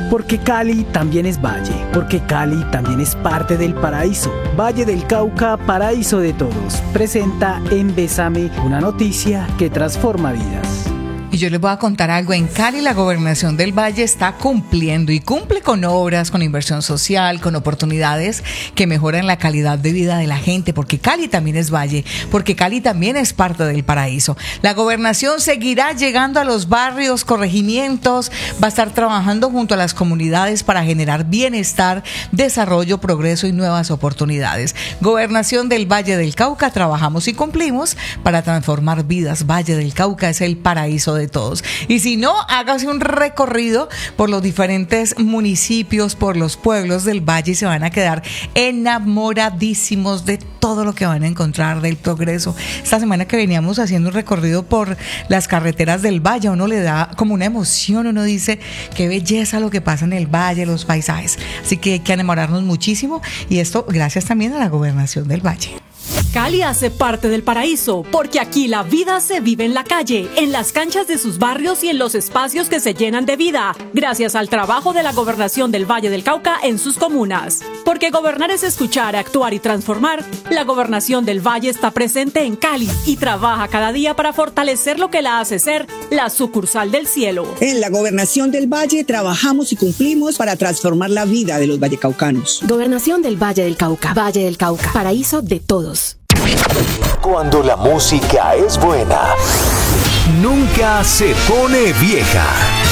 Porque Cali también es valle, porque Cali también es parte del paraíso. Valle del Cauca, paraíso de todos, presenta en Bésame una noticia que transforma vidas. Y yo les voy a contar algo. En Cali la Gobernación del Valle está cumpliendo y cumple con obras, con inversión social, con oportunidades que mejoran la calidad de vida de la gente, porque Cali también es valle, porque Cali también es parte del paraíso. La Gobernación seguirá llegando a los barrios, corregimientos, va a estar trabajando junto a las comunidades para generar bienestar, desarrollo, progreso y nuevas oportunidades. Gobernación del Valle del Cauca, trabajamos y cumplimos para transformar vidas. Valle del Cauca es el paraíso de todos. Y si no, hágase un recorrido por los diferentes municipios, por los pueblos del valle y se van a quedar enamoradísimos de todo lo que van a encontrar, del progreso. Esta semana que veníamos haciendo un recorrido por las carreteras del valle, a uno le da como una emoción, uno dice qué belleza lo que pasa en el valle, los paisajes. Así que hay que enamorarnos muchísimo, y esto gracias también a la Gobernación del Valle. Cali hace parte del paraíso, porque aquí la vida se vive en la calle, en las canchas de sus barrios y en los espacios que se llenan de vida, gracias al trabajo de la Gobernación del Valle del Cauca en sus comunas. Porque gobernar es escuchar, actuar y transformar, la Gobernación del Valle está presente en Cali y trabaja cada día para fortalecer lo que la hace ser la sucursal del cielo. En la Gobernación del Valle trabajamos y cumplimos para transformar la vida de los vallecaucanos. Gobernación del Valle del Cauca, paraíso de todos. Cuando la música es buena, nunca se pone vieja.